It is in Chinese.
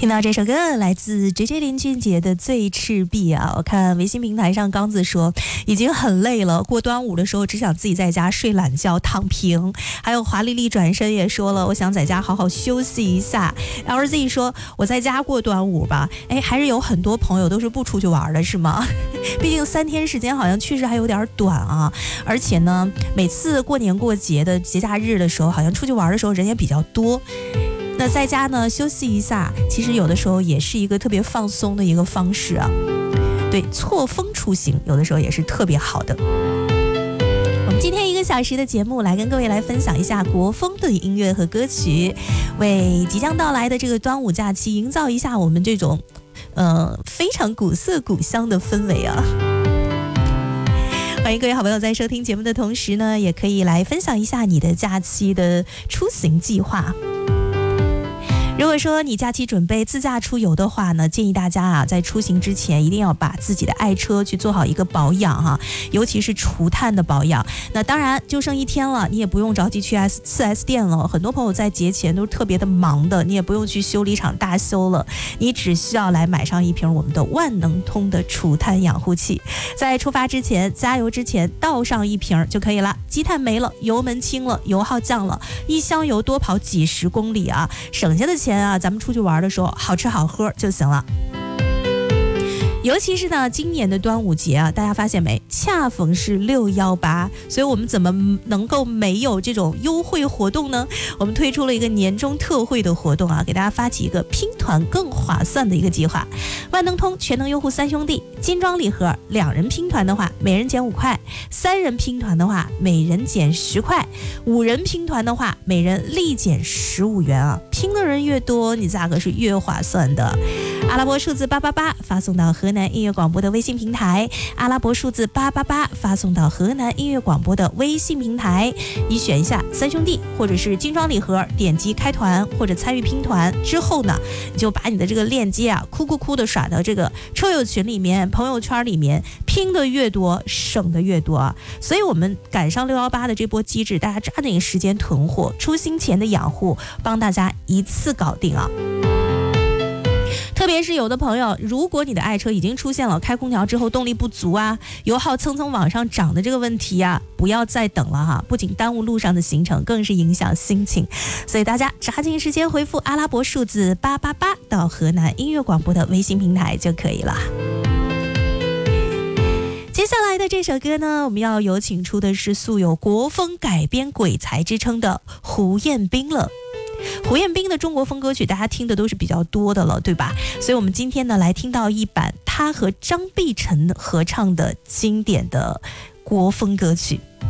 听到这首歌来自 JJ 林俊杰的最赤壁啊，我看微信平台上刚子说已经很累了，过端午的时候只想自己在家睡懒觉躺平。还有华丽丽转身也说了，我想在家好好休息一下。 LZ 说我在家过端午吧，还是有很多朋友都是不出去玩的是吗？毕竟3天时间好像确实还有点短啊，而且呢每次过年过节的节假日的时候，好像出去玩的时候人也比较多，那在家呢休息一下，其实有的时候也是一个特别放松的一个方式啊。对，错峰出行有的时候也是特别好的。我们今天1个小时的节目来跟各位来分享一下国风的音乐和歌曲，为即将到来的这个端午假期营造一下我们这种非常古色古香的氛围啊。欢迎各位好朋友在收听节目的同时呢，也可以来分享一下你的假期的出行计划。如果说你假期准备自驾出游的话呢，建议大家啊，在出行之前一定要把自己的爱车去做好一个保养哈，尤其是除碳的保养。那当然就剩1天了，你也不用着急去 4S 店了。很多朋友在节前都是特别的忙的，你也不用去修理厂大修了，你只需要来买上一瓶我们的万能通的除碳养护器，在出发之前加油之前倒上一瓶就可以了。积碳没了，油门轻了，油耗降了，一箱油多跑几10公里啊，省下的钱啊，咱们出去玩的时候好吃好喝就行了。尤其是呢，今年的端午节啊，大家发现没？恰逢是618，所以我们怎么能够没有这种优惠活动呢？我们推出了一个年终特惠的活动啊，给大家发起一个拼团更划算的一个计划。万能通全能用户3兄弟精装礼盒，2人拼团的话每人减5块，3人拼团的话每人减10块，5人拼团的话每人立减15元啊！拼的人越多，你价格是越划算的。阿拉伯数字888发送到河南音乐广播的微信平台，阿拉伯数字888发送到河南音乐广播的微信平台，你选一下3兄弟或者是精装礼盒，点击开团或者参与拼团之后呢，你就把你的这个链接啊哭的甩到这个车友群里面、朋友圈里面，拼的越多省的越多啊！所以我们赶上618的这波机制，大家抓紧时间囤货，出行前的养护帮大家一次搞定啊！特别是有的朋友，如果你的爱车已经出现了开空调之后动力不足啊，油耗蹭往上涨的这个问题啊，不要再等了哈！不仅耽误路上的行程，更是影响心情。所以大家抓紧时间回复阿拉伯数字888到河南音乐广播的微信平台就可以了。接下来的这首歌呢，我们要有请出的是素有国风改编鬼才之称的胡彦斌了。胡彦斌的中国风歌曲大家听的都是比较多的了，对吧？所以我们今天呢来听到一版他和张碧晨合唱的经典的国风歌曲。